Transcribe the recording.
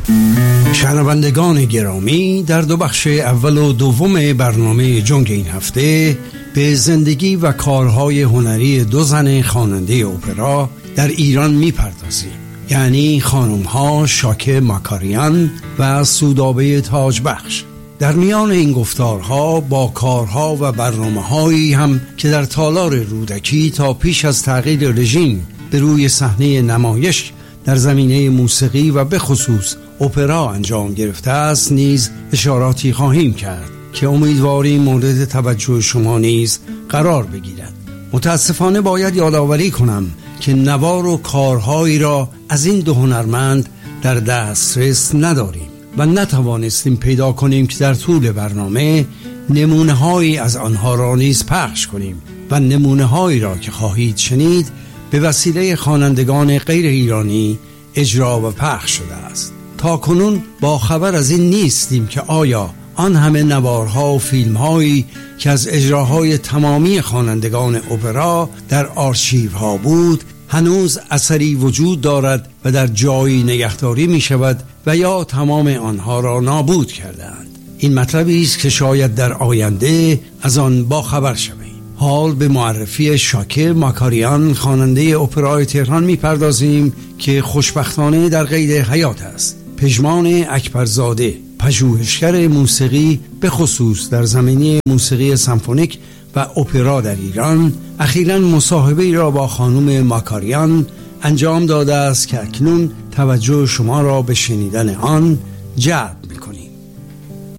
شنوندگان گرامی، در دو بخش اول و دوم برنامه جنگ این هفته به زندگی و کارهای هنری دو زن خواننده اپرا در ایران میپردازیم، یعنی خانم‌ها شاکه ماکاریان و سودابه تاجبخش. در میان این گفتارها با کارها و برنامه‌هایی هم که در تالار رودکی تا پیش از تغییر رژیم به روی صحنه نمایش در زمینه موسیقی و به خصوص اپرا انجام گرفته است نیز اشاراتی خواهیم کرد که امیدواریم مورد توجه شما نیز قرار بگیرد. متاسفانه باید یادآوری کنم که نوار و کارهایی را از این دو هنرمند در دسترس نداریم و نتوانستیم پیدا کنیم که در طول برنامه نمونه‌هایی از آنها را نیز پخش کنیم و نمونه‌هایی را که خواهید شنید به وسیله خوانندگان غیر ایرانی اجرا و پخش شده است. تا کنون با خبر از این نیستیم که آیا آن همه نوارها و فیلم‌هایی که از اجراهای تمامی خوانندگان اپرا در آرشیوها بود هنوز اثری وجود دارد و در جایی نگهداری می شود و یا تمام آنها را نابود کردند. این مطلبی است که شاید در آینده از آن با خبر شویم. حال به معرفی شاکه ماکاریان خواننده اپرای تهران می پردازیم که خوشبختانه در قید حیات است. پژمان اکبرزاده، پژوهشگر موسیقی به خصوص در زمینه موسیقی سمفونیک و اپرا در ایران، اخیراً مصاحبه‌ای را با خانم ماکاریان انجام داده است که اکنون توجه شما را به شنیدن آن جلب